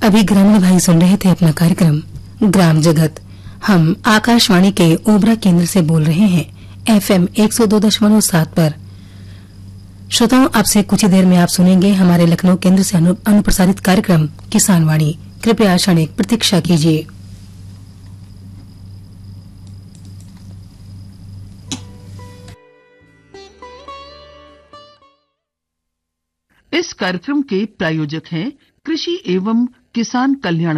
अभी ग्रामीण भाई सुन रहे थे अपना कार्यक्रम ग्राम जगत। हम आकाशवाणी के ओबरा केंद्र से बोल रहे हैं FM 102.7 पर। श्रोताओं, अब से कुछ ही देर में आप सुनेंगे हमारे लखनऊ केंद्र से अनुप्रसारित कार्यक्रम किसान वाणी। कृपया क्षणिक प्रतीक्षा कीजिए। इस कार्यक्रम के प्रायोजक हैं कृषि एवं किसान कल्याण